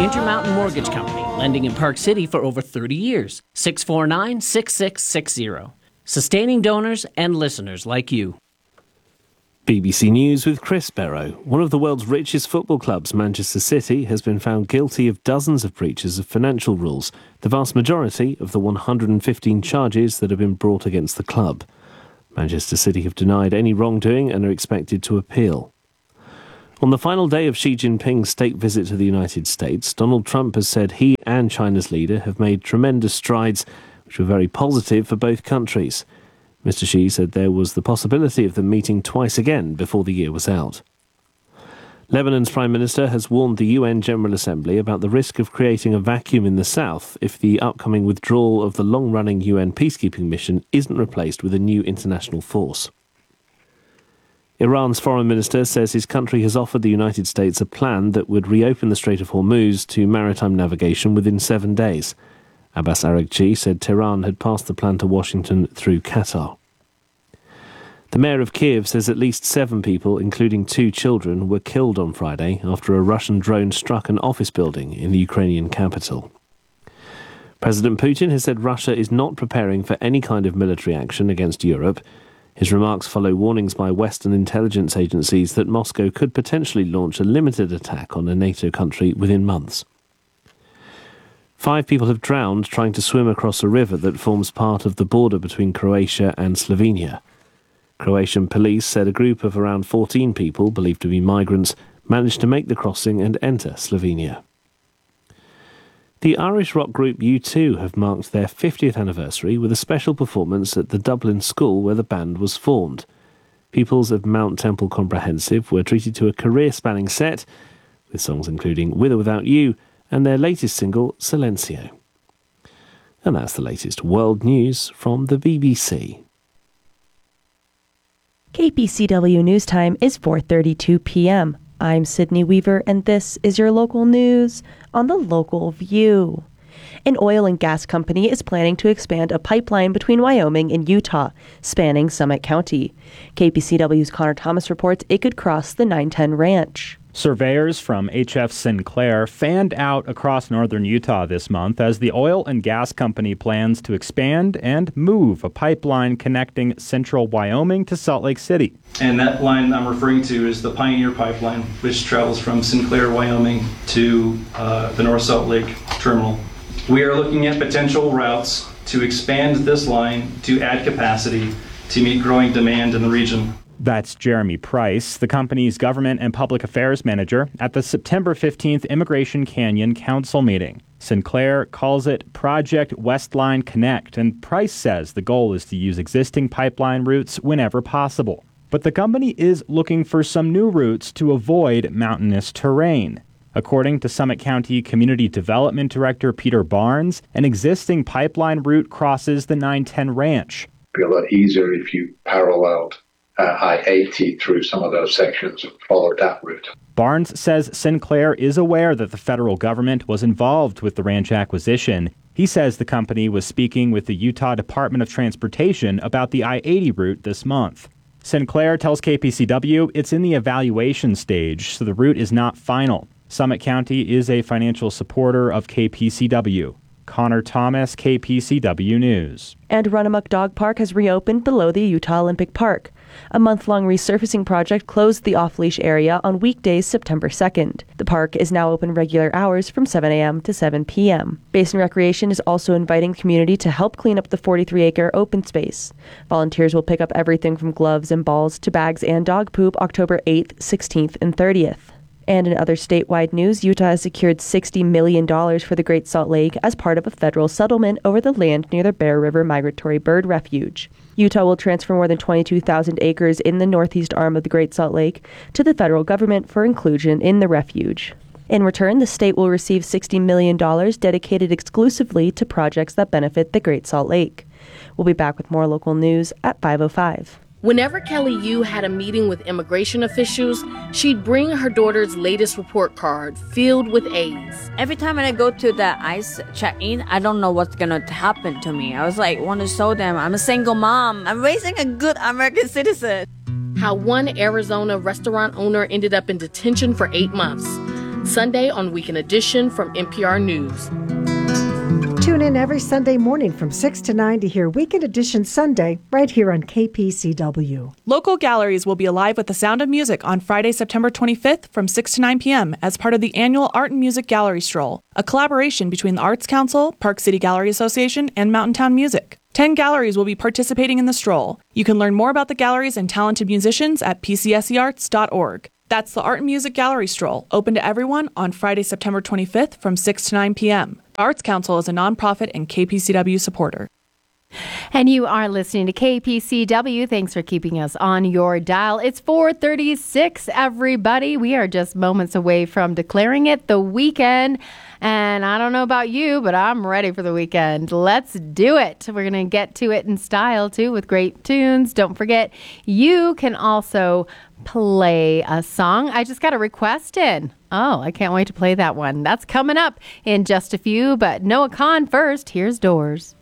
Intermountain Mortgage Company, lending in Park City for over 30 years. 649-6660. Sustaining donors and listeners like you. BBC News with Chris Barrow. One of the world's richest football clubs, Manchester City, has been found guilty of dozens of breaches of financial rules, the vast majority of the 115 charges that have been brought against the club. Manchester City have denied any wrongdoing and are expected to appeal. On the final day of Xi Jinping's state visit to the United States, Donald Trump has said he and China's leader have made tremendous strides, which were very positive for both countries. Mr. Xi said there was the possibility of them meeting twice again before the year was out. Lebanon's Prime Minister has warned the UN General Assembly about the risk of creating a vacuum in the south if the upcoming withdrawal of the long-running UN peacekeeping mission isn't replaced with a new international force. Iran's foreign minister says his country has offered the United States a plan that would reopen the Strait of Hormuz to maritime navigation within 7 days. Abbas Araghchi said Tehran had passed the plan to Washington through Qatar. The mayor of Kiev says at least 7 people, including 2 children, were killed on Friday after a Russian drone struck an office building in the Ukrainian capital. President Putin has said Russia is not preparing for any kind of military action against Europe. His remarks follow warnings by Western intelligence agencies that Moscow could potentially launch a limited attack on a NATO country within months. 5 people have drowned trying to swim across a river that forms part of the border between Croatia and Slovenia. Croatian police said a group of around 14 people, believed to be migrants, managed to make the crossing and enter Slovenia. The Irish rock group U2 have marked their 50th anniversary with a special performance at the Dublin school where the band was formed. Pupils of Mount Temple Comprehensive were treated to a career-spanning set, with songs including With or Without You and their latest single, Silencio. And that's the latest world news from the BBC. KPCW News Time is 4:32 p.m. I'm Sydney Weaver, and this is your local news on the Local View. An oil and gas company is planning to expand a pipeline between Wyoming and Utah, spanning Summit County. KPCW's Connor Thomas reports it could cross the 910 Ranch. Surveyors from HF Sinclair fanned out across northern Utah this month as the oil and gas company plans to expand and move a pipeline connecting central Wyoming to Salt Lake City. And that line I'm referring to is the Pioneer Pipeline, which travels from Sinclair, Wyoming to the North Salt Lake terminal. We are looking at potential routes to expand this line to add capacity to meet growing demand in the region. That's Jeremy Price, the company's government and public affairs manager, at the September 15th Immigration Canyon Council meeting. Sinclair calls it Project Westline Connect, and Price says the goal is to use existing pipeline routes whenever possible. But the company is looking for some new routes to avoid mountainous terrain. According to Summit County Community Development Director Peter Barnes, an existing pipeline route crosses the 910 Ranch. It'd be a lot easier if you paralleled I-80 through some of those sections and followed that route. Barnes says Sinclair is aware that the federal government was involved with the ranch acquisition. He says the company was speaking with the Utah Department of Transportation about the I-80 route this month. Sinclair tells KPCW it's in the evaluation stage, so the route is not final. Summit County is a financial supporter of KPCW. Connor Thomas, KPCW News. And Runamuck Dog Park has reopened below the Utah Olympic Park. A month-long resurfacing project closed the off-leash area on weekdays September 2nd. The park is now open regular hours from 7 a.m. to 7 p.m. Basin Recreation is also inviting the community to help clean up the 43-acre open space. Volunteers will pick up everything from gloves and balls to bags and dog poop October 8th, 16th, and 30th. And in other statewide news, Utah has secured $60 million for the Great Salt Lake as part of a federal settlement over the land near the Bear River Migratory Bird Refuge. Utah will transfer more than 22,000 acres in the northeast arm of the Great Salt Lake to the federal government for inclusion in the refuge. In return, the state will receive $60 million dedicated exclusively to projects that benefit the Great Salt Lake. We'll be back with more local news at 5:05. Whenever Kelly Yu had a meeting with immigration officials, she'd bring her daughter's latest report card filled with A's. Every time I go to the ICE check-in, I don't know what's going to happen to me. I was like, want to show them I'm a single mom. I'm raising a good American citizen. How one Arizona restaurant owner ended up in detention for 8 months. Sunday on Weekend Edition from NPR News. Tune in every Sunday morning from 6 to 9 to hear Weekend Edition Sunday right here on KPCW. Local galleries will be alive with the sound of music on Friday, September 25th from 6 to 9 p.m. as part of the annual Art and Music Gallery Stroll, a collaboration between the Arts Council, Park City Gallery Association, and Mountain Town Music. 10 galleries will be participating in the stroll. You can learn more about the galleries and talented musicians at pcsearts.org. That's the Art and Music Gallery Stroll, open to everyone on Friday, September 25th from 6 to 9 p.m. Arts Council is a nonprofit and KPCW supporter. And you are listening to KPCW. Thanks for keeping us on your dial. It's 4:36, everybody. We are just moments away from declaring it the weekend. And I don't know about you, but I'm ready for the weekend. Let's do it. We're going to get to it in style, too, with great tunes. Don't forget, you can also play a song. I just got a request in. Oh, I can't wait to play that one. That's coming up in just a few, but Noah Kahan first. Here's Doors.